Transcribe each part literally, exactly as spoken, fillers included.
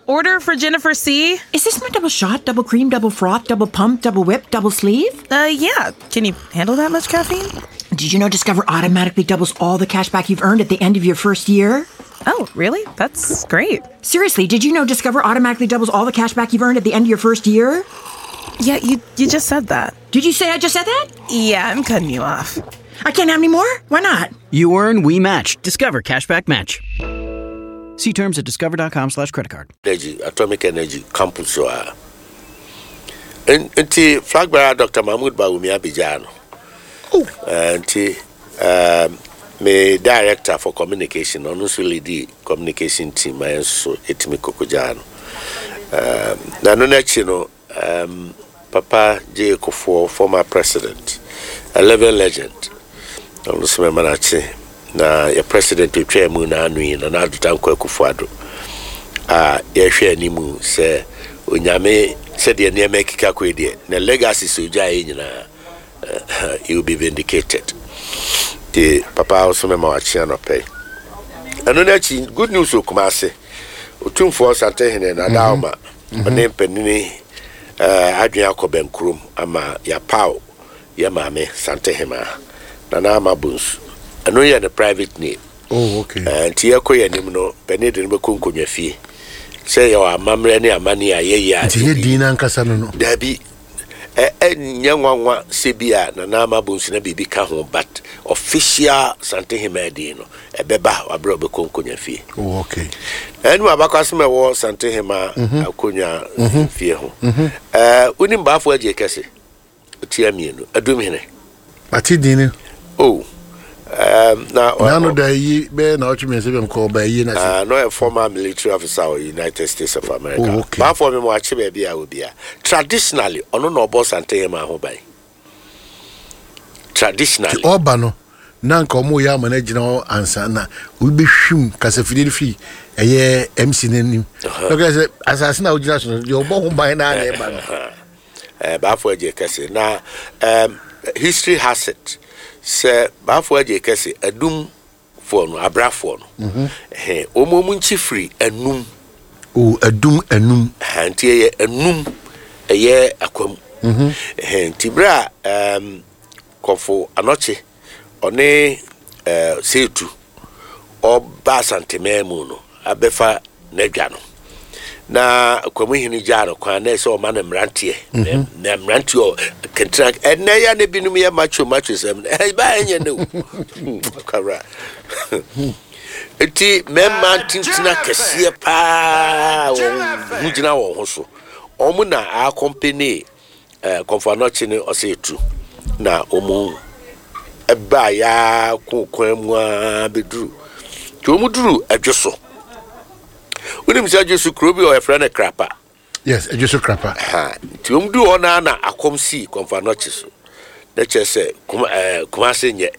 order for Jennifer C. Is this my double shot, double cream, double froth, double pump, double whip, double sleeve? Uh, yeah. Can you handle that much caffeine? Did you know Discover automatically doubles all the cash back you've earned at the end of your first year? Oh, really? That's great. Seriously, did you know Discover automatically doubles all the cash back you've earned at the end of your first year? Yeah, you you just said that. Did you say I just said that? Yeah, I'm cutting you off. I can't have any more? Why not? You earn, we match. Discover Cashback Match. See terms at discover.com slash credit card. Energy, Atomic Energy Campus. And the flag bearer, Doctor Mahmoud Bawumia Bijano. Oh. And the um, my director for communication, honestly, the communication team, I so Etimi Kokojano. Um, Nanonechi, you know, um, Papa J. Kofo, former president, a level legend. Honestly, Manachi. Na ya president petwa mu na anu yi na na adutan kwa Kufuado ah ya hwe animu se onyame se de ne makika kwa de na legacy soja yi nyina he will be vindicated. The papa also me ma wachi no pay anu na chi good news o kuma ase otumfo sante hene na dauma ne mpanini eh adwen akoben krom ama ya pao ya mame sante hema na na mabunsu. I know you're the private name. Oh, okay. And Tiako Yanimno, Penny didn't become Kunyafi. Say your mamma and your money, I hear Dina and Casano. There be a young one, Sibia, Nanama Bunsina Bibi Kahon, but official Santa Himedino, a beba, a brother Kunyafi. Oh, okay. And my Bacasma was Santa Hema, Akunya, Fio. Uh, Unim Bafwa Jacassi, Tiamino, a dumine. But he didn't. Oh. Um, now, no, they be now to me, say, call by you. Uh, no, a former military officer of the United States of America. Oh, okay. But for me, watch baby, I will be traditionally, on no boss and tell my home. Traditionally, Obano, Nanko Moya managing answer. Now, we be shum, Casafidil fee, a year M C name. Look as I now just your bone by nine. But for Jacassi. Now, um, history has it. Se bafo je kese adum fo no abrafo no eh omomu chifri anum o adum anum anti ye anum eye akwam eh tibra um kofo anoche one eh setu oba santememu no abefa nadwa no na akwamu hini jaro kwa na so ma na mrantie na mrantie o contract and na ya na binum ya macho macho sem eh ba enye no kara eti memma tintina kese pa wo gina wo ho so omu na a company eh konfanochi ni osetu na omu eba ya kokwan mu abeduru to omu duru adwoso. When you say just Krubi or a friend a crapper? Yes, just a crapper. Ha, to do on Anna, I come see, come for notches. Let's just say, come, uh, come yet.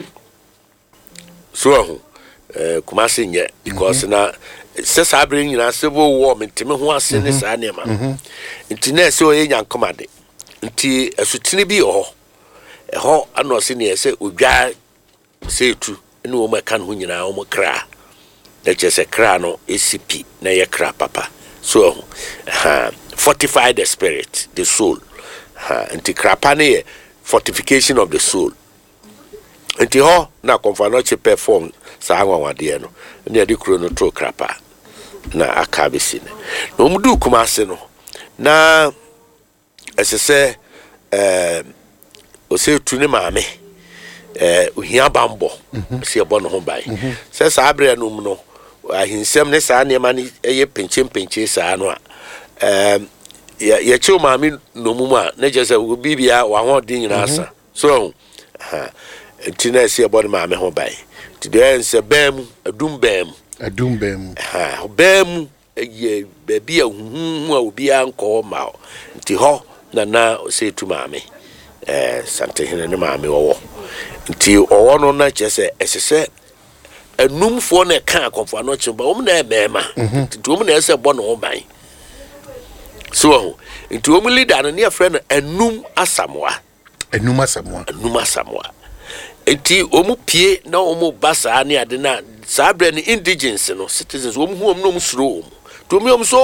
So, uh, come yet, because now, says I bring you a civil war, and Timmy was in this animal. Into so a young command. Until a sutini be all. A hall, I'm not senior, say, would say to no woman can win your own cry. That's just a crano, A C P, na ye cra papa. So, uh, fortify the spirit, the soul. Uh, and the crapane, fortification of the soul. And the ho, na confanoche perform, Sangwa Wadiano, near the chrono to crapa. Na akabisine. No mudu kumaseno. Na, as I say, uh, Ose tuni mame, uh, Uhia Bambo, see a bon home by. Says Abre no no. Ahinsem ne saa ne mani eye penche penche saa no a em ye che o maami no mumu a ne je se obi bia wa ho din nyina asa so ha ntina se ebo ne maami ho bai today nse bam adum bam adum bam ha bam ye baby a huhu a obi anko ma nti ho na na se tu maami eh sante hene ne maami wo nti owo no na je se esese enum fo na ka akonfo anoche ba om na emema nti om na ese bo no ban so nti om leader no ne friend enum asamoa enum asamoa enum asamoa nti om pie na om basa ne ade na sabre ne indigenous no citizens om hu om no om suro om to om so